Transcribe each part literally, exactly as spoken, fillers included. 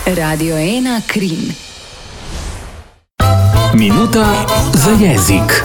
Radio ena Krim. Minuta za jezik.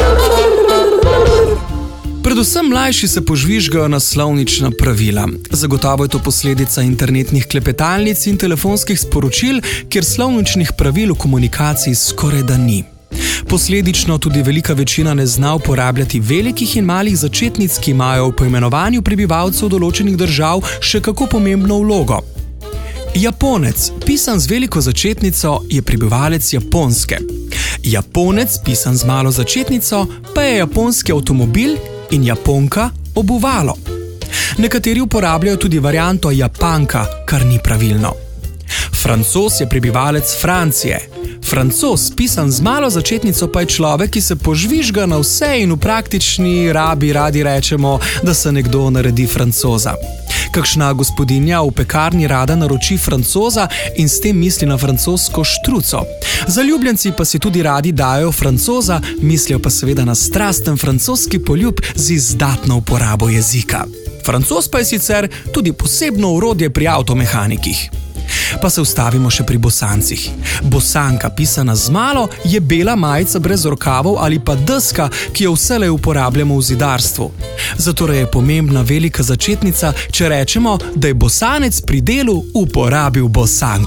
Predvsem mlajši se požvižgajo na slovnična pravila. Zagotovo je to posledica internetnih klepetalnic in telefonskih sporočil, kjer slovničnih pravil v komunikaciji skoraj da ni. Posledično tudi velika večina ne zna uporabljati velikih in malih začetnic, ki imajo v poimenovanju prebivalcev določenih držav še kako pomembno vlogo. Japonec, pisan z veliko začetnico, je prebivalec Japonske. Japonec, pisan z malo začetnico, pa je japonski avtomobil in Japonka obuvalo. Nekateri uporabljajo tudi varianto Japanka, kar ni pravilno. Francoz je prebivalec Francije. Francoz, pisan z malo začetnico, pa je človek, ki se požvižga na vse in v praktični rabi radi rečemo, da se nekdo naredi Francoza. Kakšna gospodinja v pekarni rada naroči Francoza in s tem misli na francosko štruco. Zaljubljenci pa si tudi radi dajo Francoza, mislijo pa seveda na strasten francoski poljub z izdatno uporabo jezika. Francoz pa je sicer tudi posebno orodje pri avtomehanikih. Pa se ustavimo še pri bosancih. Bosanka, pisana z malo, je bela majica brez rokavov ali pa deska, ki jo vselej uporabljamo v zidarstvu. Zatorej je pomembna velika začetnica, če rečemo, da je bosanec pri delu uporabil bosanko.